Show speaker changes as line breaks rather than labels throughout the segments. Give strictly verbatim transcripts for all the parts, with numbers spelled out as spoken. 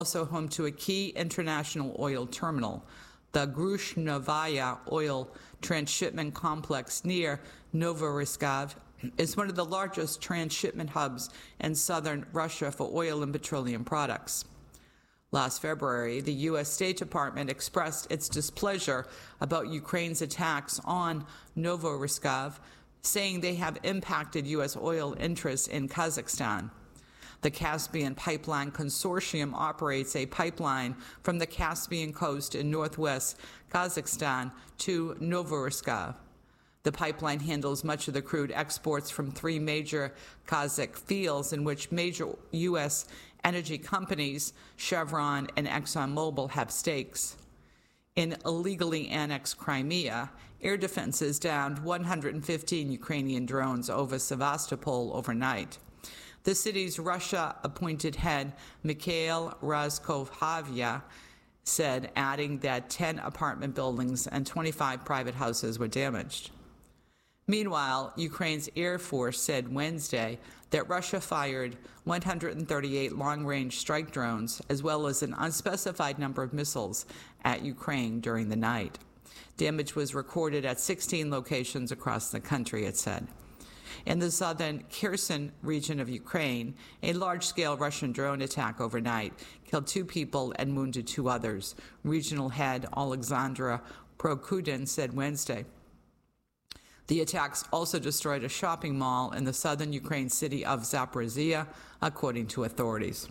also home to a key international oil terminal. The Gruzhnaya oil transshipment complex near Novorossiysk is one of the largest transshipment hubs in southern Russia for oil and petroleum products. Last February, the U S State Department expressed its displeasure about Ukraine's attacks on Novorossiysk, saying they have impacted U S oil interests in Kazakhstan. The Caspian Pipeline Consortium operates a pipeline from the Caspian coast in northwest Kazakhstan to Novorossiysk. The pipeline handles much of the crude exports from three major Kazakh fields in which major U S energy companies, Chevron and ExxonMobil, have stakes. In illegally annexed Crimea, air defenses downed one hundred fifteen Ukrainian drones over Sevastopol overnight. The city's Russia-appointed head, Mikhail Razkhovaya, said, adding that ten apartment buildings and twenty-five private houses were damaged. Meanwhile, Ukraine's Air Force said Wednesday that Russia fired one hundred thirty-eight long-range strike drones, as well as an unspecified number of missiles at Ukraine during the night. Damage was recorded at sixteen locations across the country, it said. In the southern Kherson region of Ukraine, a large-scale Russian drone attack overnight killed two people and wounded two others, regional head Alexandra Prokudin said Wednesday. The attacks also destroyed a shopping mall in the southern Ukraine city of Zaporizhia, according to authorities.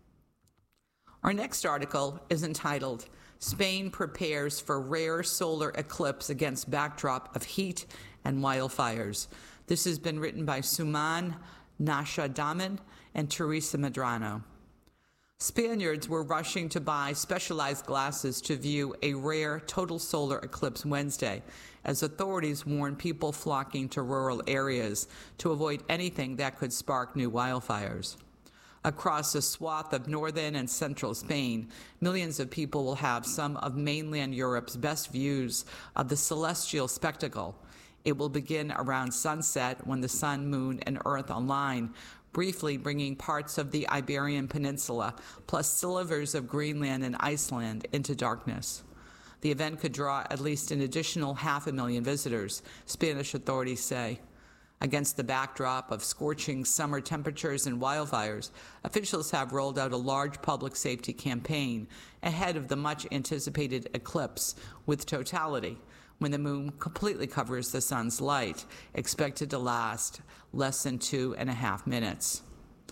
Our next article is entitled, Spain Prepares for Rare Solar Eclipse Against Backdrop of Heat and Wildfires. This has been written by Suman Nashadaman and Teresa Medrano. Spaniards were rushing to buy specialized glasses to view a rare total solar eclipse Wednesday, as authorities warned people flocking to rural areas to avoid anything that could spark new wildfires. Across a swath of northern and central Spain, millions of people will have some of mainland Europe's best views of the celestial spectacle. It will begin around sunset when the sun, moon, and earth align, briefly bringing parts of the Iberian Peninsula, plus slivers of Greenland and Iceland, into darkness. The event could draw at least an additional half a million visitors, Spanish authorities say. Against the backdrop of scorching summer temperatures and wildfires, officials have rolled out a large public safety campaign ahead of the much-anticipated eclipse with totality, when the moon completely covers the sun's light, expected to last less than two and a half minutes.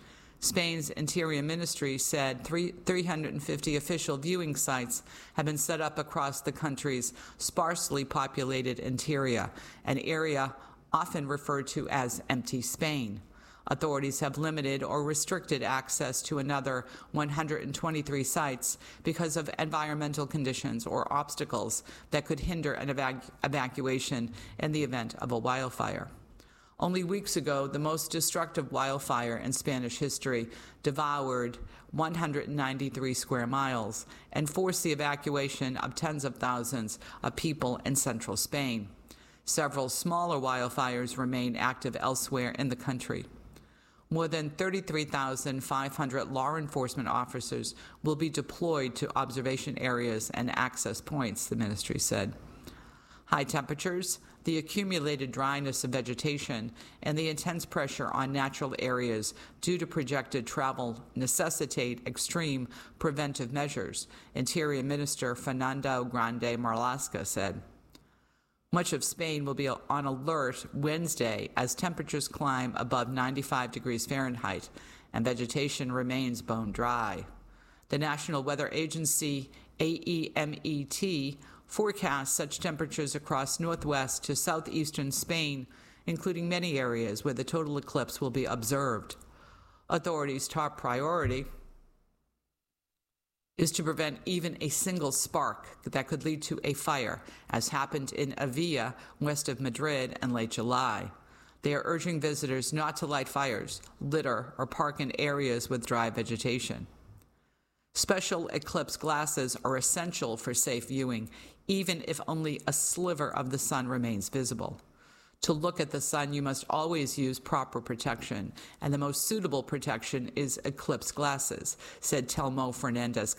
Spain's Interior Ministry said three, 350 official viewing sites have been set up across the country's sparsely populated interior, an area often referred to as Empty Spain. Authorities have limited or restricted access to another one hundred twenty-three sites because of environmental conditions or obstacles that could hinder an evac- evacuation in the event of a wildfire. Only weeks ago, the most destructive wildfire in Spanish history devoured one hundred ninety-three square miles and forced the evacuation of tens of thousands of people in central Spain. Several smaller wildfires remain active elsewhere in the country. More than thirty-three thousand five hundred law enforcement officers will be deployed to observation areas and access points, the ministry said. High temperatures, the accumulated dryness of vegetation, and the intense pressure on natural areas due to projected travel necessitate extreme preventive measures, Interior Minister Fernando Grande Marlaska said. Much of Spain will be on alert Wednesday as temperatures climb above ninety-five degrees Fahrenheit and vegetation remains bone dry. The National Weather Agency, A E M E T, forecasts such temperatures across northwest to southeastern Spain, including many areas where the total eclipse will be observed. Authorities' top priority is to prevent even a single spark that could lead to a fire, as happened in Avia, west of Madrid, in late July. They are urging visitors not to light fires, litter, or park in areas with dry vegetation. Special eclipse glasses are essential for safe viewing, even if only a sliver of the sun remains visible. To look at the sun, you must always use proper protection, and the most suitable protection is eclipse glasses, said Telmo Fernandez